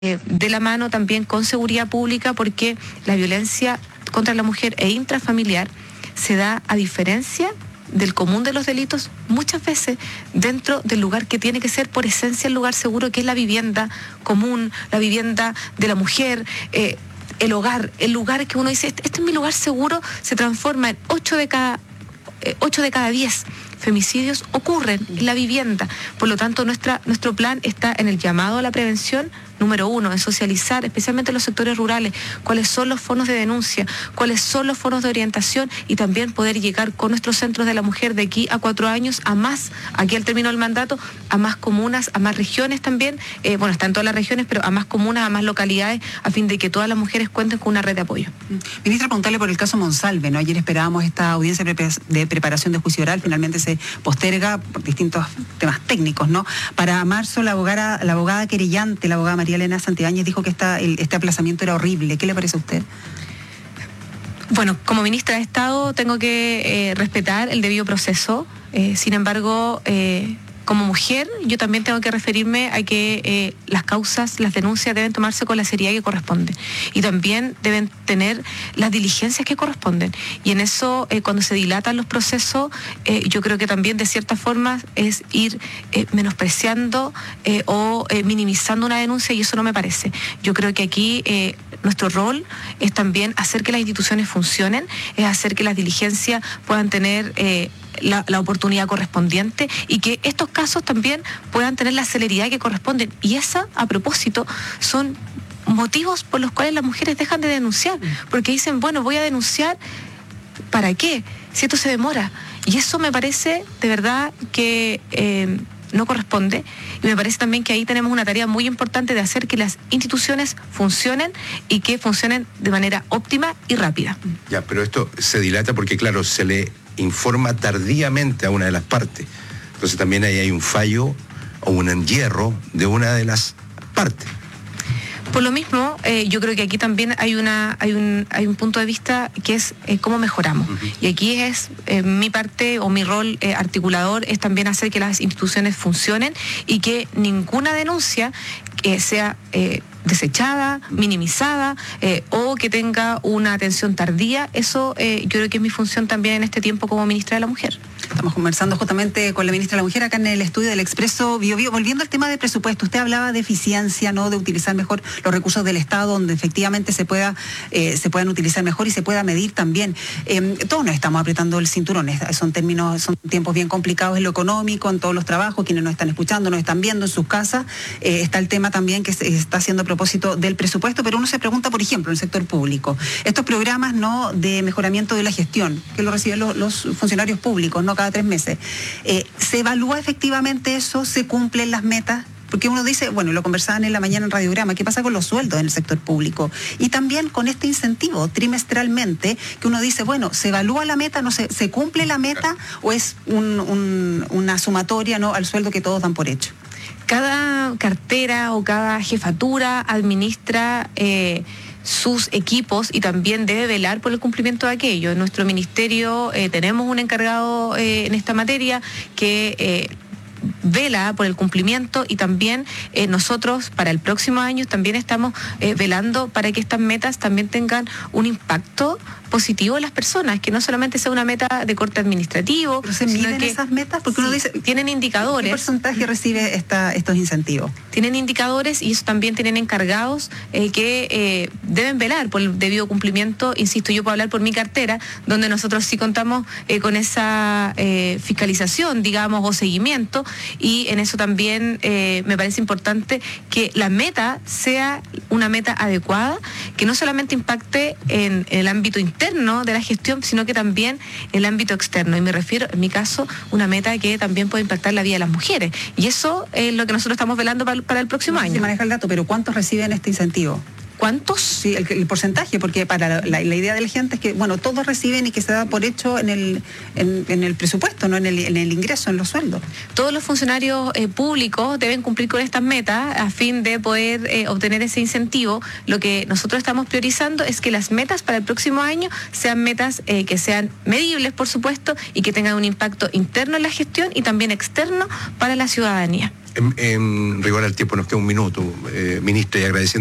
de la mano también con seguridad pública, porque la violencia contra la mujer e intrafamiliar se da, a diferencia del común de los delitos, muchas veces dentro del lugar que tiene que ser por esencia el lugar seguro, que es la vivienda común, la vivienda de la mujer, el hogar, el lugar que uno dice, este es mi lugar seguro, se transforma en 8 de cada 10 femicidios ocurren en la vivienda. Por lo tanto, nuestro plan está en el llamado a la prevención, número 1, en socializar, especialmente en los sectores rurales, cuáles son los foros de denuncia, cuáles son los foros de orientación, y también poder llegar con nuestros centros de la mujer de aquí a 4 años a más, aquí al término del mandato, a más comunas, a más regiones también, está en todas las regiones, pero a más comunas, a más localidades, a fin de que todas las mujeres cuenten con una red de apoyo. Ministra, preguntarle por el caso Monsalve, ¿no? Ayer esperábamos esta audiencia de preparación de juicio oral, finalmente se posterga por distintos temas técnicos, ¿no? Para marzo, la abogada querellante, la abogada María Elena Santibáñez, dijo que este aplazamiento era horrible. ¿Qué le parece a usted? Bueno, como ministra de Estado tengo que respetar el debido proceso. Sin embargo, como mujer, yo también tengo que referirme a que las causas, las denuncias deben tomarse con la seriedad que corresponde, y también deben tener las diligencias que corresponden. Y en eso, cuando se dilatan los procesos, yo creo que también de cierta forma es ir menospreciando o minimizando una denuncia, y eso no me parece. Yo creo que aquí nuestro rol es también hacer que las instituciones funcionen, es hacer que las diligencias puedan tener la oportunidad correspondiente, y que estos casos también puedan tener la celeridad que corresponden. Y esa, a propósito, son motivos por los cuales las mujeres dejan de denunciar, porque dicen, bueno, voy a denunciar, ¿para qué? Si esto se demora. Y eso me parece de verdad que no corresponde, y me parece también que ahí tenemos una tarea muy importante de hacer que las instituciones funcionen, y que funcionen de manera óptima y rápida. Ya, pero esto se dilata porque, claro, se le informa tardíamente a una de las partes. Entonces también ahí hay un fallo o un enyerro de una de las partes. Por lo mismo, yo creo que aquí también hay un punto de vista que es cómo mejoramos. Y aquí es mi parte o mi rol articulador es también hacer que las instituciones funcionen, y que ninguna denuncia sea desechada, minimizada o que tenga una atención tardía. Eso yo creo que es mi función también en este tiempo como ministra de la Mujer. Estamos conversando justamente con la ministra de la Mujer acá en el estudio del Expreso Biobío. Volviendo al tema de presupuesto, usted hablaba de eficiencia, ¿no? De utilizar mejor los recursos del Estado, donde efectivamente se puedan utilizar mejor y se pueda medir también. Todos nos estamos apretando el cinturón, son tiempos bien complicados en lo económico, en todos los trabajos, quienes nos están escuchando, nos están viendo en sus casas. Está el tema también que se está haciendo a propósito del presupuesto, pero uno se pregunta, por ejemplo, en el sector público, estos programas, ¿no?, de mejoramiento de la gestión, que lo reciben los funcionarios públicos, ¿no?, cada 3 meses. ¿Se evalúa efectivamente eso? ¿Se cumplen las metas? Porque uno dice, bueno, lo conversaban en la mañana en Radiograma, ¿qué pasa con los sueldos en el sector público? Y también con este incentivo trimestralmente, que uno dice, bueno, ¿se evalúa la meta? ¿No se cumple la meta? ¿O es una sumatoria, ¿no?, al sueldo que todos dan por hecho? Cada cartera o cada jefatura administra sus equipos y también debe velar por el cumplimiento de aquello. En nuestro ministerio tenemos un encargado en esta materia que vela por el cumplimiento, y también nosotros para el próximo año también estamos velando para que estas metas también tengan un impacto positivo en las personas, que no solamente sea una meta de corte administrativo. ¿Pero se miden esas metas? Porque sí, uno dice, tienen indicadores. ¿Qué porcentaje recibe estos incentivos? Tienen indicadores, y eso también tienen encargados que deben velar por el debido cumplimiento. Insisto, yo puedo hablar por mi cartera, donde nosotros sí contamos con esa fiscalización, digamos, o seguimiento, y en eso también me parece importante que la meta sea una meta adecuada, que no solamente impacte en el ámbito interno de la gestión, sino que también en el ámbito externo. Y me refiero, en mi caso, una meta que también puede impactar la vida de las mujeres. Y eso es lo que nosotros estamos velando para el próximo año. Se maneja el dato, pero ¿cuántos reciben este incentivo? cuántos? Sí, el porcentaje, porque para la idea de la gente es que, bueno, todos reciben y que se da por hecho en el presupuesto, no en el ingreso, en los sueldos. Todos los funcionarios públicos deben cumplir con estas metas a fin de poder obtener ese incentivo. Lo que nosotros estamos priorizando es que las metas para el próximo año sean metas que sean medibles, por supuesto, y que tengan un impacto interno en la gestión y también externo para la ciudadanía. En rigor al tiempo, nos queda un minuto, ministra, y agradeciendo